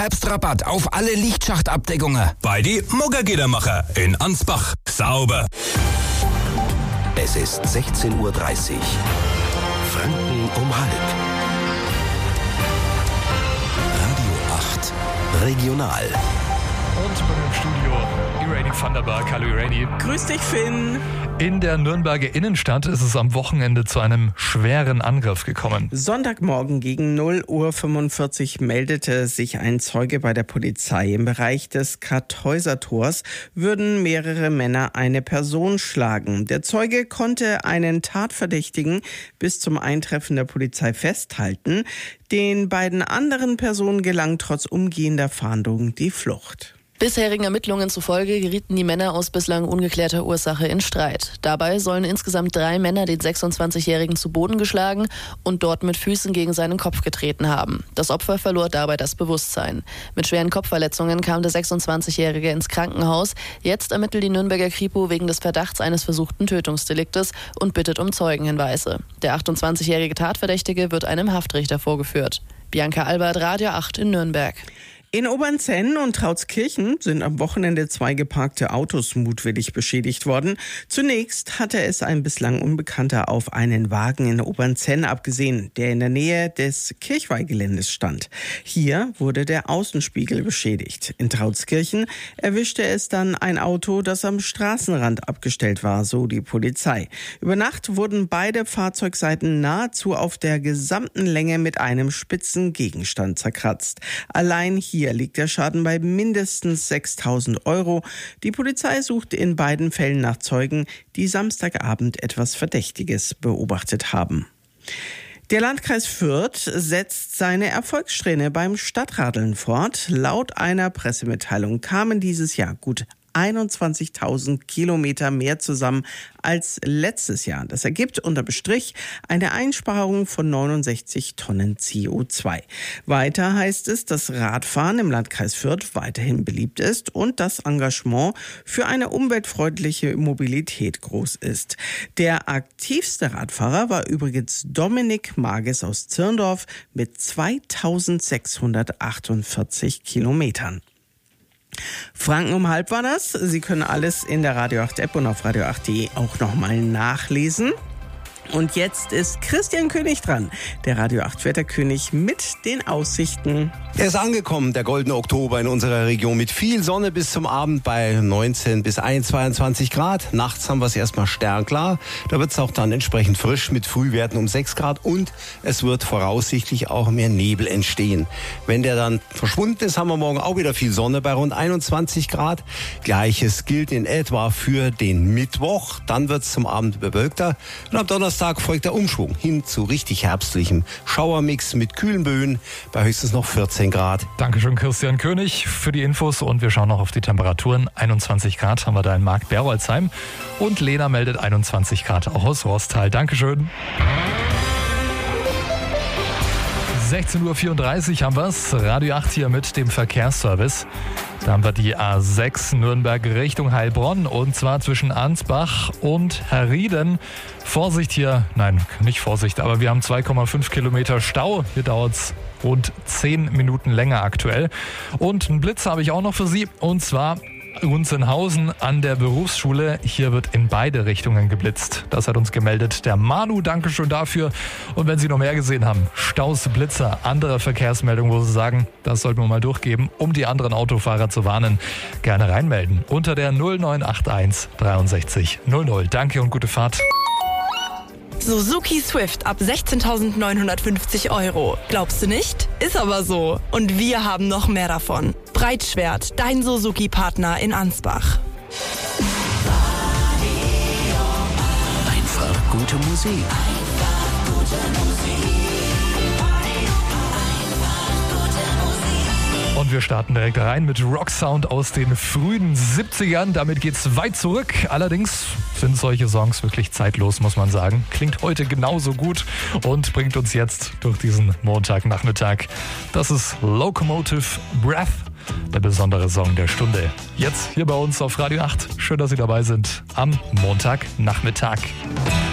Herbstrabatt auf alle Lichtschachtabdeckungen. Bei die Muggergiedermacher in Ansbach. Sauber. Es ist 16:30 Uhr. Franken um halb. Radio 8 Regional. Und bei mir im Studio Irene van der Berg. Hallo Irene. Grüß dich, Finn. In der Nürnberger Innenstadt ist es am Wochenende zu einem schweren Angriff gekommen. Sonntagmorgen gegen 0:45 Uhr meldete sich ein Zeuge bei der Polizei. Im Bereich des Kartäuser-Tors würden mehrere Männer eine Person schlagen. Der Zeuge konnte einen Tatverdächtigen bis zum Eintreffen der Polizei festhalten. Den beiden anderen Personen gelang trotz umgehender Fahndung die Flucht. Bisherigen Ermittlungen zufolge gerieten die Männer aus bislang ungeklärter Ursache in Streit. Dabei sollen insgesamt 3 Männer den 26-Jährigen zu Boden geschlagen und dort mit Füßen gegen seinen Kopf getreten haben. Das Opfer verlor dabei das Bewusstsein. Mit schweren Kopfverletzungen kam der 26-Jährige ins Krankenhaus. Jetzt ermittelt die Nürnberger Kripo wegen des Verdachts eines versuchten Tötungsdeliktes und bittet um Zeugenhinweise. Der 28-jährige Tatverdächtige wird einem Haftrichter vorgeführt. Bianca Albert, Radio 8 in Nürnberg. In Obernzenn und Trautskirchen sind am Wochenende 2 geparkte Autos mutwillig beschädigt worden. Zunächst hatte es ein bislang Unbekannter auf einen Wagen in Obernzenn abgesehen, der in der Nähe des Kirchweihgeländes stand. Hier wurde der Außenspiegel beschädigt. In Trautskirchen erwischte es dann ein Auto, das am Straßenrand abgestellt war, so die Polizei. Über Nacht wurden beide Fahrzeugseiten nahezu auf der gesamten Länge mit einem spitzen Gegenstand zerkratzt. Allein hier liegt der Schaden bei mindestens 6.000 €. Die Polizei sucht in beiden Fällen nach Zeugen, die Samstagabend etwas Verdächtiges beobachtet haben. Der Landkreis Fürth setzt seine Erfolgssträhne beim Stadtradeln fort. Laut einer Pressemitteilung kamen dieses Jahr gut 21.000 Kilometer mehr zusammen als letztes Jahr. Das ergibt unterm Strich eine Einsparung von 69 Tonnen CO2. Weiter heißt es, dass Radfahren im Landkreis Fürth weiterhin beliebt ist und das Engagement für eine umweltfreundliche Mobilität groß ist. Der aktivste Radfahrer war übrigens Dominik Mages aus Zirndorf mit 2.648 Kilometern. Franken um halb war das. Sie können alles in der Radio 8 App und auf radio8.de auch nochmal nachlesen. Und jetzt ist Christian König dran, der Radio 8 Wetterkönig mit den Aussichten. Er ist angekommen, der goldene Oktober in unserer Region mit viel Sonne bis zum Abend bei 19 bis 22 Grad. Nachts haben wir es erstmal sternklar. Da wird es auch dann entsprechend frisch mit Frühwerten um 6 Grad und es wird voraussichtlich auch mehr Nebel entstehen. Wenn der dann verschwunden ist, haben wir morgen auch wieder viel Sonne bei rund 21 Grad. Gleiches gilt in etwa für den Mittwoch. Dann wird es zum Abend bewölkter und am Donnerstag folgt der Umschwung hin zu richtig herbstlichem Schauermix mit kühlen Böen bei höchstens noch 14 Grad. Dankeschön Christian König für die Infos und wir schauen noch auf die Temperaturen. 21 Grad haben wir da in Markt Berolzheim und Lena meldet 21 Grad auch aus Rorstal. Dankeschön. 16:34 Uhr haben wir es. Radio 8 hier mit dem Verkehrsservice. Da haben wir die A6 Nürnberg Richtung Heilbronn und zwar zwischen Ansbach und Herrieden. Vorsicht hier, nein, nicht Vorsicht, aber wir haben 2,5 Kilometer Stau. Hier dauert es rund 10 Minuten länger aktuell. Und einen Blitz habe ich auch noch für Sie und zwar Gunzenhausen an der Berufsschule. Hier wird in beide Richtungen geblitzt. Das hat uns gemeldet der Manu. Dankeschön dafür. Und wenn Sie noch mehr gesehen haben, Staus, Blitzer, andere Verkehrsmeldungen, wo Sie sagen, das sollten wir mal durchgeben, um die anderen Autofahrer zu warnen, gerne reinmelden. Unter der 0981 63 00. Danke und gute Fahrt. Suzuki Swift ab 16.950 €. Glaubst du nicht? Ist aber so. Und wir haben noch mehr davon. Breitschwert, dein Suzuki-Partner in Ansbach. Einfach gute Musik. Und wir starten direkt rein mit Rocksound aus den frühen 70ern. Damit geht's weit zurück. Allerdings sind solche Songs wirklich zeitlos, muss man sagen. Klingt heute genauso gut und bringt uns jetzt durch diesen Montagnachmittag. Das ist Locomotive Breath, der besondere Song der Stunde. Jetzt hier bei uns auf Radio 8. Schön, dass Sie dabei sind am Montagnachmittag.